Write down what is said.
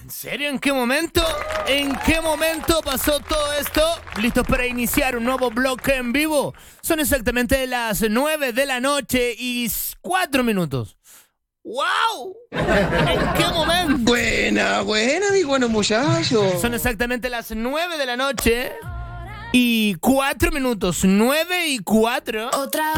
¿En serio? ¿En qué momento? ¿En qué momento pasó todo esto? ¿Listos para iniciar un nuevo bloque en vivo? Son exactamente las 9 de la noche y 4 minutos. ¡Wow! ¿En qué momento? Buena, mi bueno muchacho. Son exactamente las 9 de la noche y 4 minutos. 9 y 4. Otra